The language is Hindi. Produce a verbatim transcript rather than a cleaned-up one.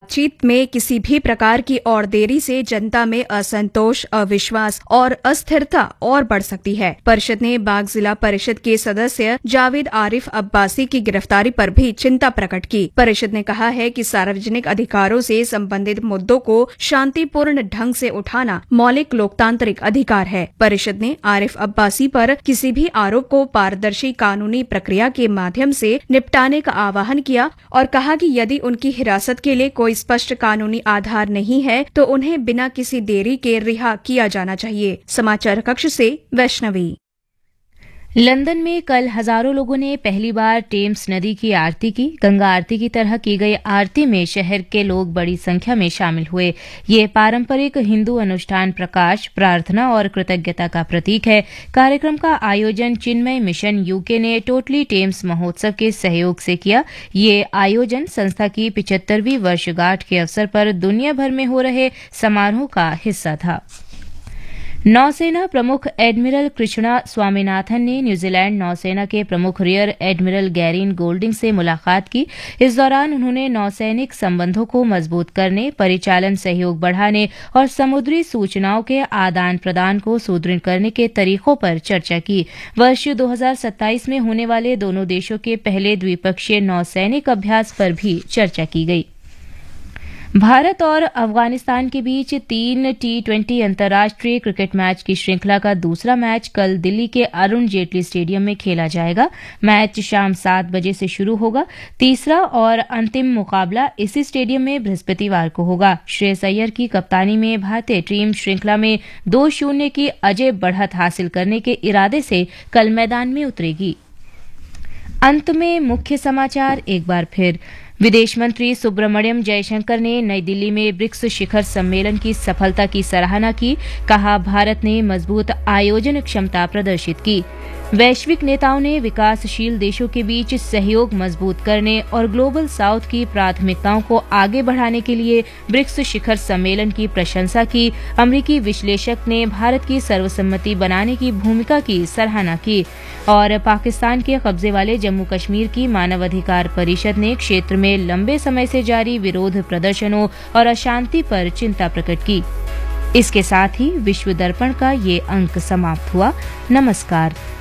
बातचीत में किसी भी प्रकार की और देरी से जनता में असंतोष, अविश्वास और अस्थिरता और बढ़ सकती है। परिषद ने बाग जिला परिषद के सदस्य जावेद आरिफ अब्बासी की गिरफ्तारी पर भी चिंता प्रकट की। परिषद ने कहा है कि सार्वजनिक अधिकारों से संबंधित मुद्दों को शांतिपूर्ण ढंग से उठाना मौलिक लोकतांत्रिक अधिकार है। परिषद ने आरिफ अब्बासी पर किसी भी आरोप को पारदर्शी कानूनी प्रक्रिया के माध्यम से निपटाने का आह्वान किया और कहा कि यदि उनकी हिरासत के लिए कोई स्पष्ट कानूनी आधार नहीं है तो उन्हें बिना किसी देरी के रिहा किया जाना चाहिए। समाचार कक्ष से वैष्णवी। लंदन में कल हजारों लोगों ने पहली बार टेम्स नदी की आरती की। गंगा आरती की तरह की गई आरती में शहर के लोग बड़ी संख्या में शामिल हुए। ये पारंपरिक हिंदू अनुष्ठान प्रकाश, प्रार्थना और कृतज्ञता का प्रतीक है। कार्यक्रम का आयोजन चिन्मय मिशन यूके ने टोटली टेम्स महोत्सव के सहयोग से किया। ये आयोजन संस्था की पिचहत्तरवीं वर्षगांठ के अवसर पर दुनिया भर में हो रहे समारोह का हिस्सा था। नौसेना प्रमुख एडमिरल कृष्णा स्वामीनाथन ने न्यूजीलैंड नौसेना के प्रमुख रियर एडमिरल गैरीन गोल्डिंग से मुलाकात की। इस दौरान उन्होंने नौसैनिक संबंधों को मजबूत करने, परिचालन सहयोग बढ़ाने और समुद्री सूचनाओं के आदान प्रदान को सुदृढ़ करने के तरीकों पर चर्चा की। वर्ष दो हज़ार सत्ताईस में होने वाले दोनों देशों के पहले द्विपक्षीय नौसैनिक अभ्यास पर भी चर्चा की गई। भारत और अफगानिस्तान के बीच तीन टी ट्वेंटी अंतर्राष्ट्रीय क्रिकेट मैच की श्रृंखला का दूसरा मैच कल दिल्ली के अरुण जेटली स्टेडियम में खेला जाएगा। मैच शाम सात बजे से शुरू होगा। तीसरा और अंतिम मुकाबला इसी स्टेडियम में बृहस्पतिवार को होगा। श्रेयस अय्यर की कप्तानी में भारतीय टीम श्रृंखला में दो शून्य की अजय बढ़त हासिल करने के इरादे से कल मैदान में उतरेगी। अंत में मुख्य समाचार एक बार फिर। विदेश मंत्री सुब्रमण्यम जयशंकर ने नई दिल्ली में ब्रिक्स शिखर सम्मेलन की सफलता की सराहना की। कहा, भारत ने मजबूत आयोजन क्षमता प्रदर्शित की। वैश्विक नेताओं ने विकासशील देशों के बीच सहयोग मजबूत करने और ग्लोबल साउथ की प्राथमिकताओं को आगे बढ़ाने के लिए ब्रिक्स शिखर सम्मेलन की प्रशंसा की। अमेरिकी विश्लेषक ने भारत की सर्वसम्मति बनाने की भूमिका की सराहना की। और पाकिस्तान के कब्जे वाले जम्मू कश्मीर की मानवाधिकार परिषद ने क्षेत्र में लंबे समय से जारी विरोध प्रदर्शनों और अशांति पर चिंता प्रकट की। इसके साथ ही विश्व दर्पण का ये अंक समाप्त हुआ। नमस्कार।